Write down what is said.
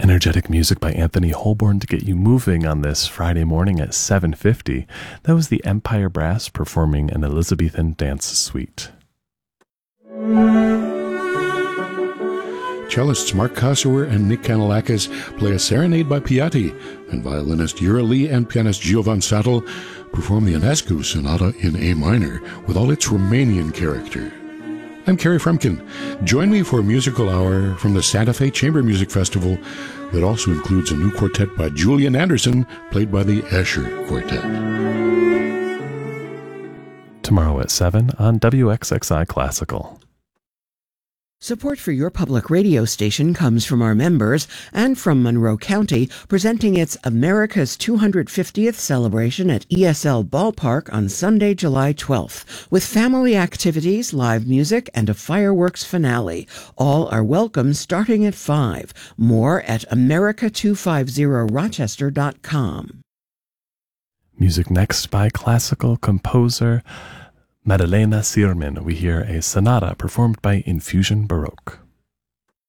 Energetic music by Anthony Holborn to get you moving on this Friday morning at 7:50. That was the Empire Brass performing an Elizabethan dance suite. Cellists Mark Kossower and Nick Kanalakis play a serenade by Piatti, and violinist Yura Lee and pianist Giovan Sattel perform the Ionescu Sonata in A minor with all its Romanian character. I'm Kerry Frumkin. Join me for a musical hour from the Santa Fe Chamber Music Festival that also includes a new quartet by Julian Anderson, played by the Escher Quartet. Tomorrow at 7 on WXXI Classical. Support for your public radio station comes from our members and from Monroe County, presenting its America's 250th celebration at ESL Ballpark on Sunday, July 12th, with family activities, live music, and a fireworks finale. All are welcome starting at 5. More at america250rochester.com. Music next by classical composer Maddalena Sirmin. We hear a sonata performed by Infusion Baroque.